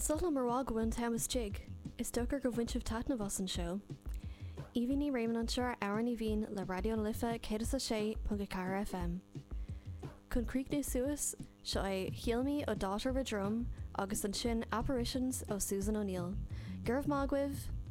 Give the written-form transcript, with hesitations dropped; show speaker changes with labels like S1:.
S1: Is all mar ághain Thomas Jig, is dochar go bhaintimh taitna bhas an seo. Íhí ní réimean an seoir áran í bhín le radio an lifa 106.4 FM. Chun críochnú suas, seo é Hialmí ó Daughter of a Drum agus an sin Apparitions ó Susan O'Neill. Gurb mágwibh,